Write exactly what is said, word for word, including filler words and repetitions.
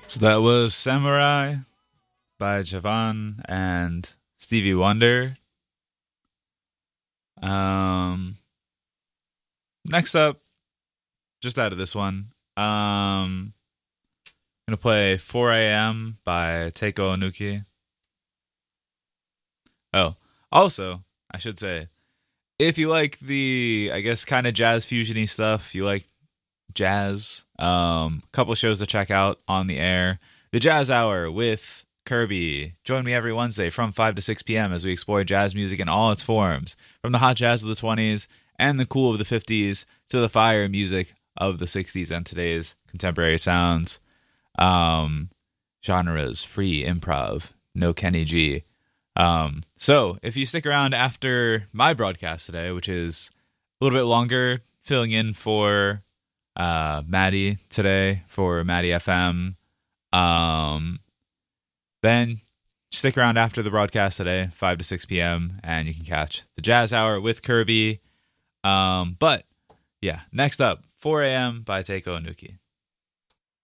So that was Samurai by Javan and Stevie Wonder. Um, next up, just out of this one, um, I'm gonna play four a.m. by Teiko Onuki. Oh, also, I should say, if you like the, I guess, kind of jazz fusion-y stuff, you like jazz, um, a couple shows to check out on the air. The Jazz Hour with Kirby. Join me every Wednesday from five to six p.m. as we explore jazz music in all its forms, from the hot jazz of the twenties and the cool of the fifties to the fire music of the sixties and today's contemporary sounds. Um, genres, free improv, no Kenny G. Um, so if you stick around after my broadcast today, which is a little bit longer, filling in for uh, Maddie today for Maddie F M, um, then stick around after the broadcast today, five to six p.m., and you can catch the Jazz Hour with Kirby. Um, but yeah, next up, four a.m. by Teiko Onuki.